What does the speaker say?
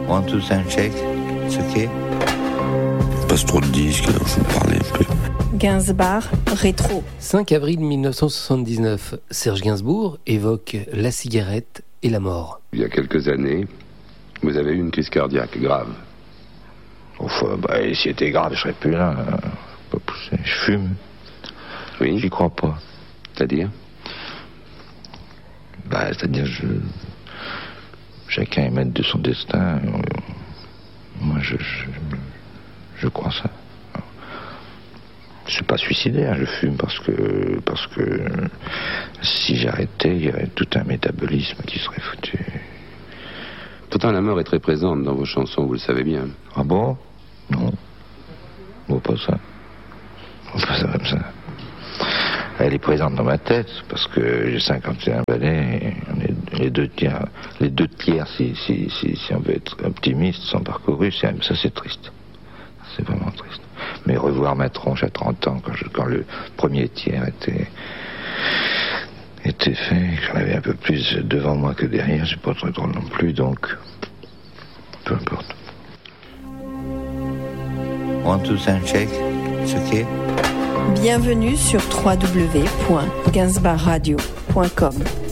Want to sound check, c'est ok. Passe trop de disques, alors je vais parler un peu. Gainsbourg, rétro. 5 avril 1979, Serge Gainsbourg évoque la cigarette et la mort. Il y a quelques années, vous avez eu une crise cardiaque grave. Enfin, si c'était grave, je serais plus là. Pas pousser. Je fume. Oui. J'y crois pas. C'est-à-dire ? C'est-à-dire, chacun est maître de son destin. Moi, je crois ça. Je suis pas suicidaire, je fume parce que si j'arrêtais, il y aurait tout un métabolisme qui serait foutu. Pourtant, la mort est très présente dans vos chansons, vous le savez bien. Ah bon ? Non. Bon, pas ça. Pas ça comme ça. Elle est présente dans ma tête, parce que j'ai 51 ballets, et les deux tiers, si on veut être optimiste, sont parcourus, ça c'est triste. C'est vraiment triste. Mais revoir ma tronche à 30 ans, quand le premier tiers était fait, j'en avais un peu plus devant moi que derrière, c'est pas très drôle non plus, donc peu importe. Want to sound check, c'est ok. Bienvenue sur www.gainsbourgradio.com.